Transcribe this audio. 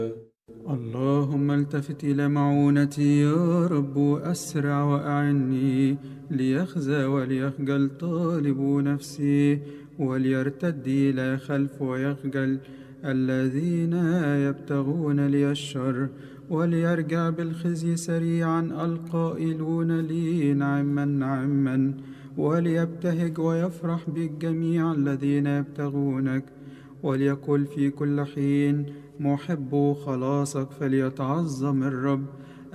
اللهم التفت إلى معونتي يا رب، أسرع وأعني، ليخزى وليخجل طالب نفسي، وليرتد إلى خلف ويخجل الذين يبتغون لي الشر، وليرجع بالخزي سريعا القائلون لي نعما نعما، وليبتهج ويفرح بالجميع الذين يبتغونك، وليقل في كل حين محب خلاصك فليتعظم الرب.